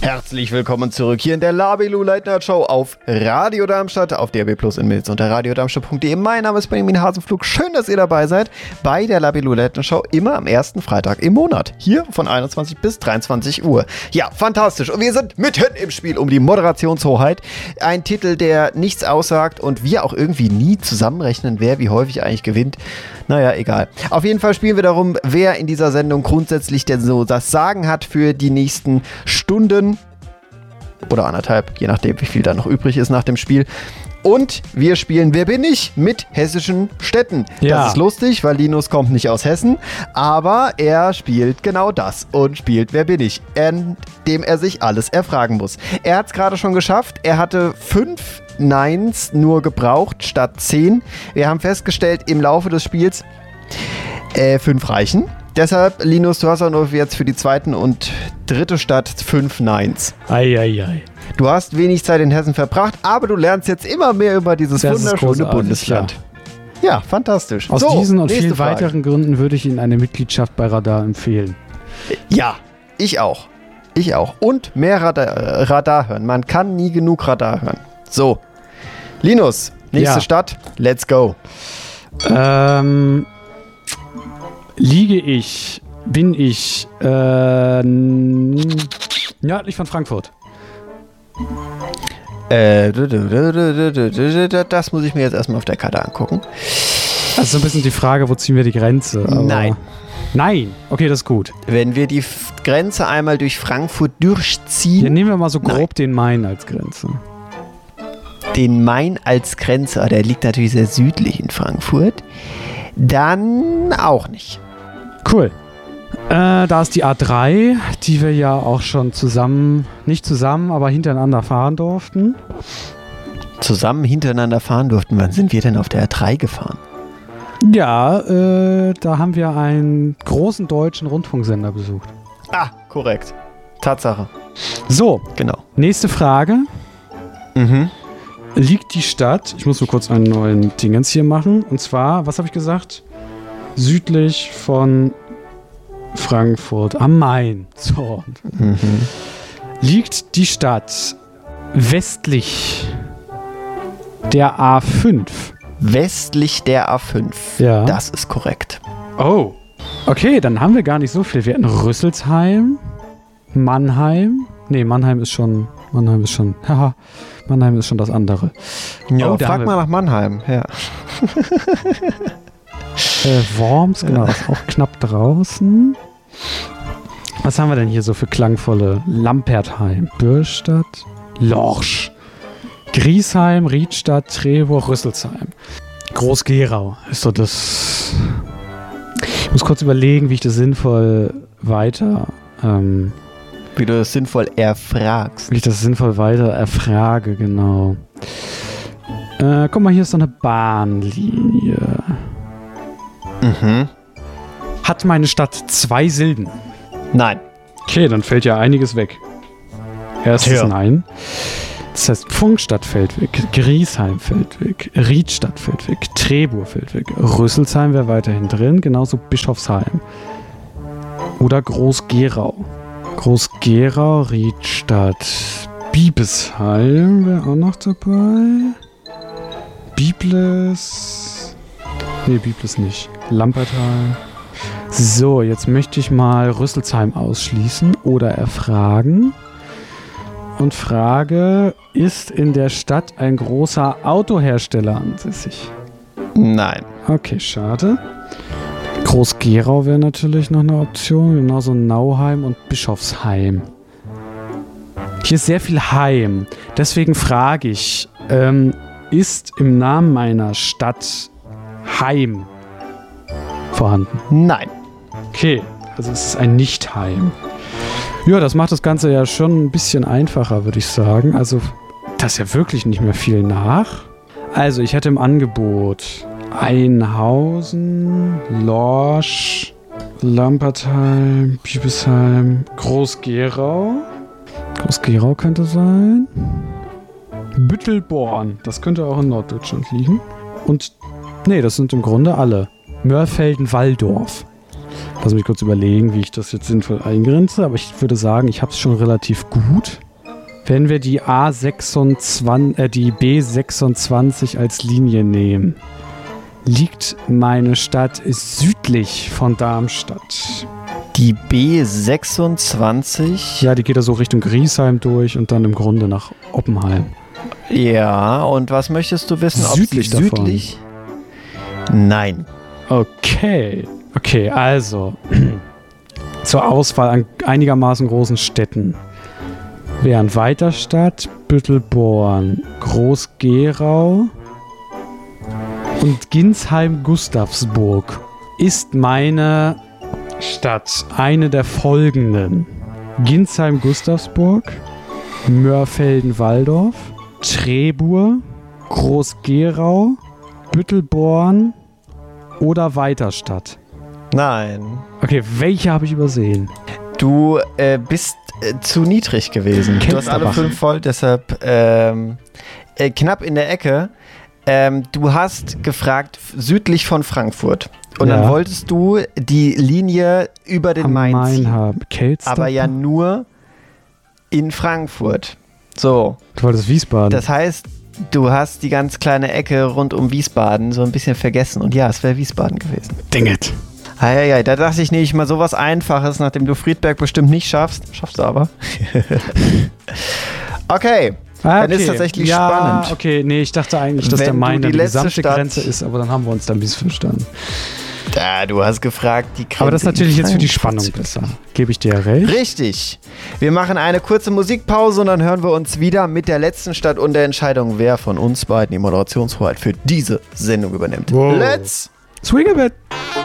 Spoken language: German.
Herzlich willkommen zurück hier in der Labilu Late Night Show auf Radio Darmstadt, auf DAB+ in Milz unter radiodarmstadt.de. Mein Name ist Benjamin Hasenflug. Schön, dass ihr dabei seid bei der Labilu Late Night Show, immer am ersten Freitag im Monat. Hier von 21 bis 23 Uhr. Ja, fantastisch. Und wir sind mitten im Spiel um die Moderationshoheit. Ein Titel, der nichts aussagt und wir auch irgendwie nie zusammenrechnen, wer wie häufig eigentlich gewinnt. Naja, egal. Auf jeden Fall spielen wir darum, wer in dieser Sendung grundsätzlich denn so das Sagen hat für die nächsten Stunden oder anderthalb, je nachdem, wie viel da noch übrig ist nach dem Spiel. Und wir spielen Wer bin ich? Mit hessischen Städten. Ja. Das ist lustig, weil Linus kommt nicht aus Hessen, aber er spielt genau das und spielt Wer bin ich? Indem er sich alles erfragen muss. Er hat es gerade schon geschafft. Er hatte 5 Neins nur gebraucht statt 10. Wir haben festgestellt im Laufe des Spiels, 5 reichen. Deshalb, Linus, du hast auch nur jetzt für die zweite und dritte Stadt 5 Neins. Eieiei. Du hast wenig Zeit in Hessen verbracht, aber du lernst jetzt immer mehr über dieses wunderschöne Bundesland. Ja, fantastisch. Aus diesen und vielen weiteren Gründen würde ich Ihnen eine Mitgliedschaft bei Radar empfehlen. Ja, ich auch. Ich auch. Und mehr Radar hören. Man kann nie genug Radar hören. So, Linus, nächste Stadt, let's go. Bin ich nördlich von Frankfurt? Das muss ich mir jetzt erstmal auf der Karte angucken. Das ist so ein bisschen die Frage, wo ziehen wir die Grenze? Aber Nein. Nein? Okay, das ist gut. Wenn wir die Grenze einmal durch Frankfurt durchziehen... Ja, nehmen wir mal so grob den Main als Grenze. Den Main als Grenze, der liegt natürlich sehr südlich in Frankfurt. Dann auch nicht. Cool. Da ist die A3, die wir ja auch schon nicht zusammen, aber hintereinander fahren durften. Zusammen hintereinander fahren durften? Wann sind wir denn auf der A3 gefahren? Ja, da haben wir einen großen deutschen Rundfunksender besucht. Ah, korrekt. Tatsache. So, genau. Nächste Frage. Liegt die Stadt, ich muss nur kurz einen neuen Dingens hier machen, und zwar, was habe ich gesagt? Südlich von Frankfurt am Main. So. Liegt die Stadt westlich der A5? Westlich der A5. Ja. Das ist korrekt. Oh. Okay, dann haben wir gar nicht so viel. Wir hatten Rüsselsheim, Mannheim. Nee, Mannheim ist schon, haha, Mannheim ist schon das andere. Ja, frag mal nach Mannheim, ja. Worms, genau, ist auch knapp draußen. Was haben wir denn hier so für klangvolle? Lampertheim, Bürstadt, Lorsch, Griesheim, Riedstadt, Trevor, Rüsselsheim. Groß-Gerau ist so das... Ich muss kurz überlegen, wie ich das sinnvoll weiter... Wie du das sinnvoll erfragst. Wie ich das sinnvoll weiter erfrage, genau. Guck mal, hier ist so eine Bahnlinie. Hat meine Stadt 2 Silben? Nein. Okay, dann fällt ja einiges weg. Erstes Nein. Das heißt, Pfungstadt fällt weg, Griesheim fällt weg, Riedstadt fällt weg, Trebur fällt weg, Rüsselsheim wäre weiterhin drin, genauso Bischofsheim. Oder Groß-Gerau. Groß-Gerau, Riedstadt, Biebesheim wäre auch noch dabei. Biblis. Nee, Biblis nicht. Lampertheim. So, jetzt möchte ich mal Rüsselsheim ausschließen oder erfragen. Und frage, ist in der Stadt ein großer Autohersteller ansässig? Nein. Okay, schade. Groß-Gerau wäre natürlich noch eine Option, genauso Nauheim und Bischofsheim. Hier ist sehr viel Heim. Deswegen frage ich, ist im Namen meiner Stadt Heim vorhanden? Nein. Okay, also es ist ein Nicht-Heim. Ja, das macht das Ganze ja schon ein bisschen einfacher, würde ich sagen. Also, das ist ja wirklich nicht mehr viel nach. Also, ich hätte im Angebot Einhausen, Lorsch, Lampertheim, Biebesheim, Groß-Gerau. Groß-Gerau könnte sein. Büttelborn, das könnte auch in Norddeutschland liegen. Und, nee, das sind im Grunde alle. Mörfelden-Walldorf. Lass mich kurz überlegen, wie ich das jetzt sinnvoll eingrenze. Aber ich würde sagen, ich habe es schon relativ gut. Wenn wir die die B26 als Linie nehmen, liegt meine Stadt südlich von Darmstadt. Die B26? Ja, die geht da so Richtung Griesheim durch und dann im Grunde nach Oppenheim. Ja, und was möchtest du wissen? Südlich ob sie südlich? Nein. Okay, also zur Auswahl an einigermaßen großen Städten wären Weiterstadt, Büttelborn, Groß-Gerau und Ginsheim-Gustavsburg. Ist meine Stadt eine der folgenden: Ginsheim-Gustavsburg, Mörfelden-Walldorf, Trebur, Groß-Gerau, Büttelborn oder Weiterstadt? Nein. Okay, welche habe ich übersehen? Du bist zu niedrig gewesen. Du hast alle 5 voll, deshalb knapp in der Ecke. Du hast gefragt südlich von Frankfurt. Und dann wolltest du die Linie über den Main ziehen. Aber ja nur in Frankfurt. So. Du wolltest Wiesbaden. Das heißt, du hast die ganz kleine Ecke rund um Wiesbaden so ein bisschen vergessen. Und ja, es wäre Wiesbaden gewesen. Dang it. Ja, da dachte ich nicht mal sowas Einfaches, nachdem du Friedberg bestimmt nicht schaffst. Schaffst du aber. Okay. Dann ist tatsächlich spannend. Okay, nee, ich dachte eigentlich, dass der Main die gesamte Grenze ist, aber dann haben wir uns da ein bisschen verstanden. Ja, du hast gefragt, die Grenze. Aber das ist natürlich jetzt für die Spannung besser. Gebe ich dir recht? Richtig. Wir machen eine kurze Musikpause und dann hören wir uns wieder mit der letzten Stadt und der Entscheidung, wer von uns beiden die Moderationshoheit für diese Sendung übernimmt. Wow. Let's swing a bit.